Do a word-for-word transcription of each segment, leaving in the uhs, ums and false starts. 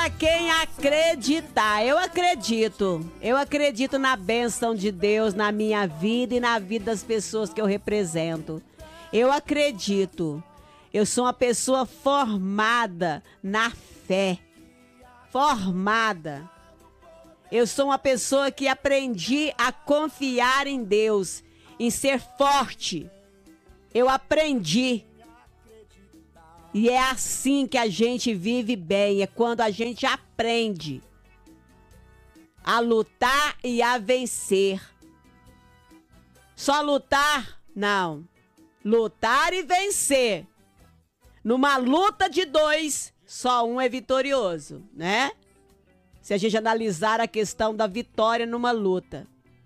para quem acreditar. Eu acredito. Eu acredito na bênção de Deus na minha vida e na vida das pessoas que eu represento. Eu acredito. Eu sou uma pessoa formada na fé. Formada. Eu sou uma pessoa que aprendi a confiar em Deus, em ser forte. Eu aprendi. E é assim que a gente vive bem, é quando a gente aprende a lutar e a vencer. Só lutar? Não. Lutar e vencer. Numa luta de dois, só um é vitorioso, né? Se a gente analisar a questão da vitória numa luta.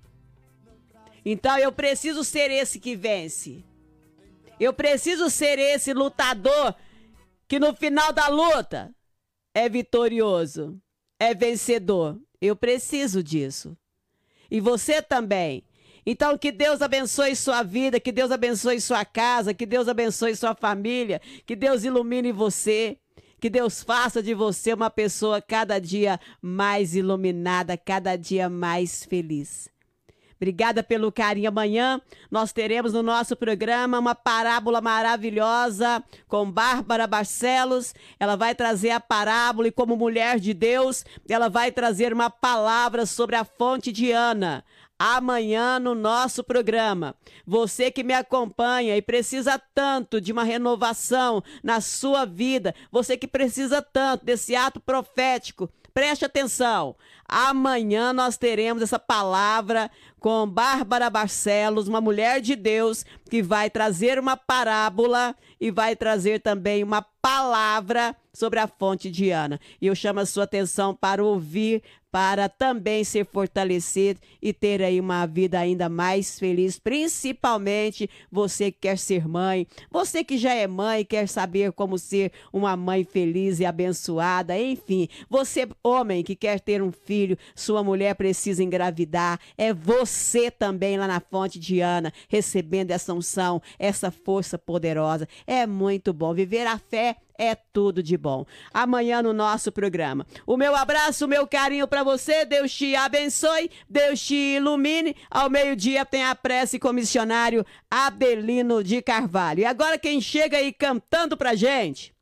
Então eu preciso ser esse que vence. Eu preciso ser esse lutador que no final da luta é vitorioso, é vencedor. Eu preciso disso. E você também. Então que Deus abençoe sua vida, que Deus abençoe sua casa, que Deus abençoe sua família, que Deus ilumine você, que Deus faça de você uma pessoa cada dia mais iluminada, cada dia mais feliz. Obrigada pelo carinho. Amanhã nós teremos no nosso programa uma parábola maravilhosa com Bárbara Barcelos. Ela vai trazer a parábola e, como mulher de Deus, ela vai trazer uma palavra sobre a fonte de Ana. Amanhã no nosso programa. Você que me acompanha e precisa tanto de uma renovação na sua vida, você que precisa tanto desse ato profético, preste atenção. Amanhã nós teremos essa palavra com Bárbara Barcelos, uma mulher de Deus, que vai trazer uma parábola e vai trazer também uma palavra sobre a fonte de Ana. E eu chamo a sua atenção para ouvir, para também ser fortalecido e ter aí uma vida ainda mais feliz, principalmente você que quer ser mãe, você que já é mãe e quer saber como ser uma mãe feliz e abençoada, enfim, você homem que quer ter um filho, sua mulher precisa engravidar, é você também lá na fonte de Ana, recebendo essa unção, essa força poderosa. É muito bom viver a fé. É tudo de bom. Amanhã no nosso programa. O meu abraço, o meu carinho para você. Deus te abençoe, Deus te ilumine. Ao meio-dia tem a prece com o missionário Abelino de Carvalho. E agora quem chega aí cantando pra gente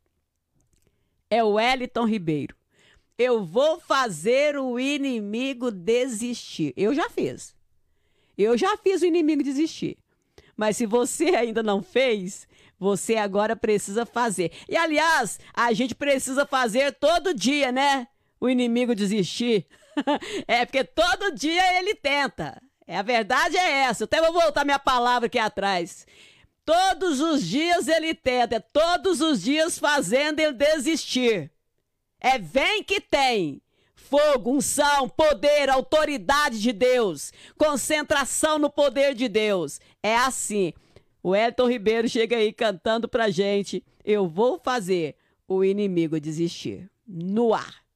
é o Wellington Ribeiro. Eu vou fazer o inimigo desistir. Eu já fiz. Eu já fiz o inimigo desistir. Mas se você ainda não fez, você agora precisa fazer. E, aliás, a gente precisa fazer todo dia, né? O inimigo desistir. É, porque todo dia ele tenta. É, a verdade é essa. Eu até vou voltar minha palavra aqui atrás. Todos os dias ele tenta. É todos os dias fazendo ele desistir. É vem que tem. Fogo, unção, poder, autoridade de Deus. Concentração no poder de Deus. É assim. O Wellington Ribeiro chega aí cantando pra gente. Eu vou fazer o inimigo desistir. No ar.